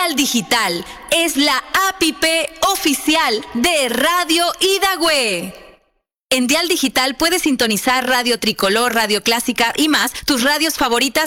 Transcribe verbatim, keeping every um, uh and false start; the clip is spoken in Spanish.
Dial Digital es la app oficial de Radio Hidagüe. En Dial Digital puedes sintonizar Radio Tricolor, Radio Clásica y más, tus radios favoritas